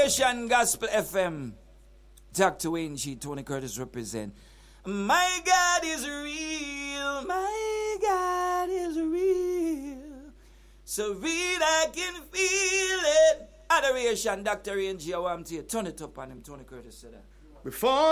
Adoration Gospel FM. Dr. Wayne G. Tony Curtis represent. My God is real. My God is real. So real I can feel it. Adoration, Dr. Wayne G. I want to turn it up on him. Tony Curtis said that. Before